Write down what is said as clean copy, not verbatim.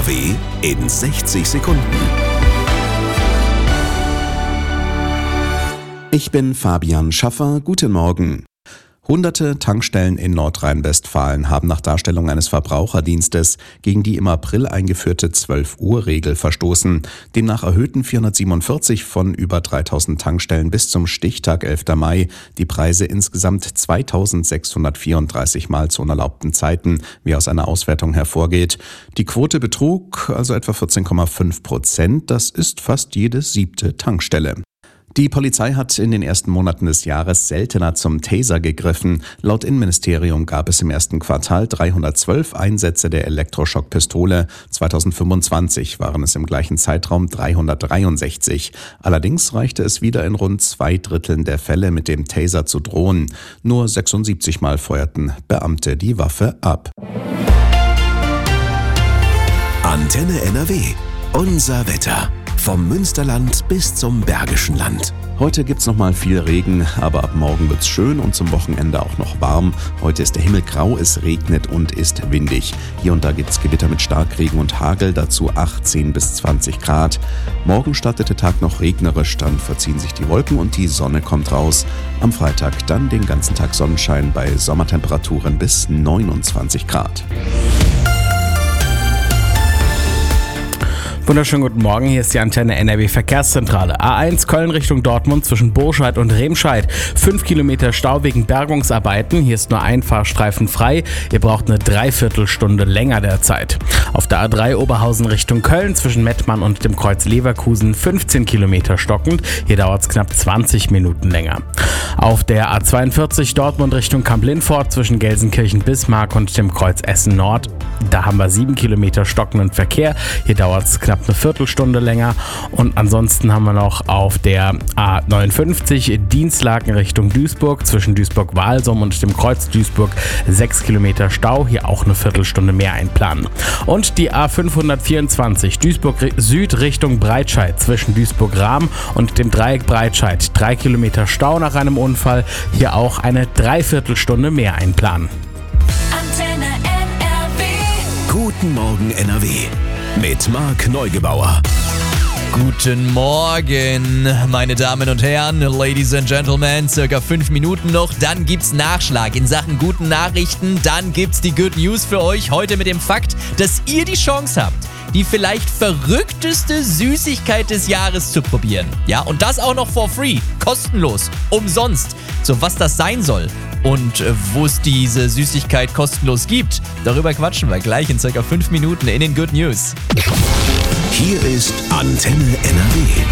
NRW in 60 Sekunden. Ich bin Fabian Schaffer. Guten Morgen. Hunderte Tankstellen in Nordrhein-Westfalen haben nach Darstellung eines Verbraucherdienstes gegen die im April eingeführte 12-Uhr-Regel verstoßen. Demnach erhöhten 447 von über 3000 Tankstellen bis zum Stichtag 11. Mai die Preise insgesamt 2634 Mal zu unerlaubten Zeiten, wie aus einer Auswertung hervorgeht. Die Quote betrug also etwa 14,5%. Das ist fast jede 7. Tankstelle. Die Polizei hat in den ersten Monaten des Jahres seltener zum Taser gegriffen. Laut Innenministerium gab es im ersten Quartal 312 Einsätze der Elektroschockpistole. 2025 waren es im gleichen Zeitraum 363. Allerdings reichte es wieder in rund 2/3 der Fälle mit dem Taser zu drohen. Nur 76 Mal feuerten Beamte die Waffe ab. Antenne NRW. Unser Wetter. Vom Münsterland bis zum Bergischen Land. Heute gibt's noch mal viel Regen, aber ab morgen wird's schön und zum Wochenende auch noch warm. Heute ist der Himmel grau, es regnet und ist windig. Hier und da gibt's Gewitter mit Starkregen und Hagel, dazu 18 bis 20 Grad. Morgen startet der Tag noch regnerisch, dann verziehen sich die Wolken und die Sonne kommt raus. Am Freitag dann den ganzen Tag Sonnenschein bei Sommertemperaturen bis 29 Grad. Wunderschönen guten Morgen, hier ist die Antenne NRW Verkehrszentrale. A1 Köln Richtung Dortmund zwischen Burscheid und Remscheid. 5 Kilometer Stau wegen Bergungsarbeiten. Hier ist nur ein Fahrstreifen frei. Ihr braucht eine Dreiviertelstunde länger derzeit. Auf der A3 Oberhausen Richtung Köln zwischen Mettmann und dem Kreuz Leverkusen 15 Kilometer stockend. Hier dauert es knapp 20 Minuten länger. Auf der A42 Dortmund Richtung Kamp-Lindfort zwischen Gelsenkirchen-Bismarck und dem Kreuz Essen Nord. Da haben wir 7 Kilometer stockenden Verkehr. Hier dauert es knapp eine Viertelstunde länger. Und ansonsten haben wir noch auf der A59 Dienstlaken Richtung Duisburg zwischen Duisburg-Walsum und dem Kreuz Duisburg 6 Kilometer Stau. Hier auch eine Viertelstunde mehr einplanen. Und die A524 Duisburg Süd Richtung Breitscheid zwischen Duisburg-Rahm und dem Dreieck Breitscheid. 3 Kilometer Stau nach einem Unfall. Hier auch eine Dreiviertelstunde mehr einplanen. Antenne NRW. Guten Morgen NRW. Mit Marc Neugebauer. Guten Morgen, meine Damen und Herren, Ladies and Gentlemen, circa 5 Minuten noch, dann gibt's Nachschlag in Sachen guten Nachrichten, dann gibt's die Good News für euch, heute mit dem Fakt, dass ihr die Chance habt, die vielleicht verrückteste Süßigkeit des Jahres zu probieren. Ja, und das auch noch for free, kostenlos, umsonst. So, was das sein soll und wo es diese Süßigkeit kostenlos gibt, darüber quatschen wir gleich in circa 5 Minuten in den Good News. Hier ist Antenne NRW.